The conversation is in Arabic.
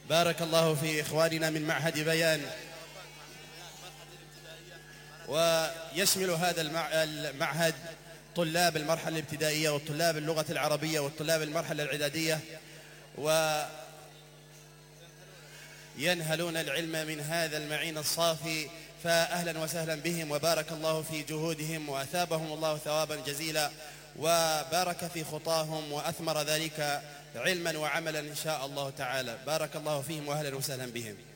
بارك الله في إخواننا من معهد بيان. ويشمل هذا المعهد طلاب المرحلة الابتدائية والطلاب اللغة العربية والطلاب المرحلة الإعدادية، وينهلون العلم من هذا المعين الصافي، فأهلا وسهلا بهم وبارك الله في جهودهم وأثابهم الله ثوابا جزيلا وبارك في خطاهم وأثمر ذلك علما وعملا إن شاء الله تعالى. بارك الله فيهم وأهلا وسهلا بهم.